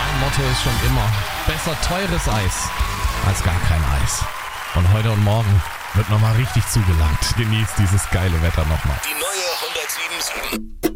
Mein Motto ist schon immer, besser teures Eis als gar kein Eis. Und heute und morgen wird nochmal richtig zugelangt. Genießt dieses geile Wetter nochmal. Die neue 107.7.